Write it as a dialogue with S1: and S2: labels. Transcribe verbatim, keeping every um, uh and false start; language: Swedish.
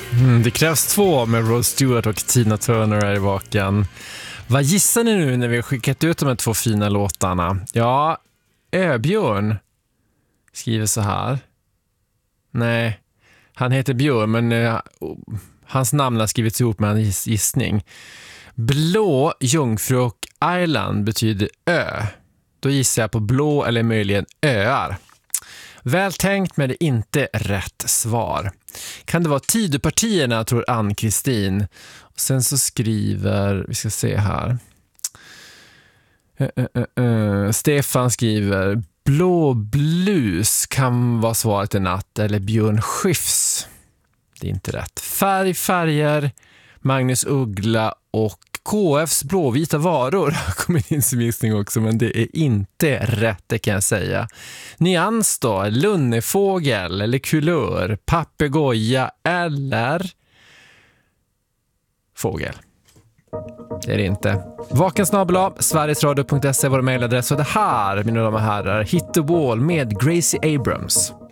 S1: Mm, det krävs två med Rod Stewart och Tina Turner här i vaken. Vad gissar ni nu när vi har skickat ut de här två fina låtarna? Ja, Öbjörn skriver så här. Nej, han heter Björn, men uh, hans namn har skrivits ihop med en gissning. Blå, Jungfru och Island betyder ö. Då gissar jag på blå eller möjligen öar. Väl tänkt, men det är inte rätt svar. Kan det vara Tidöpartierna, tror Ann-Kristin. Och sen så skriver, vi ska se här. Uh, uh, uh, uh. Stefan skriver, blå blus kan vara svaret i natt. Eller Björn Skifs. Det är inte rätt. Färg, färger, Magnus Uggla och K F:s blåvita varor har kommit in som gissning också, men det är inte rätt, det kan jag säga. Nyans då, lunnefågel eller kulör, papegoja eller fågel. Det är det inte. Vakensnabel-a, sverigesradio punkt se, vår mejladress. Och det här, mina damer och herrar, Hit the Wall med Gracie Abrams.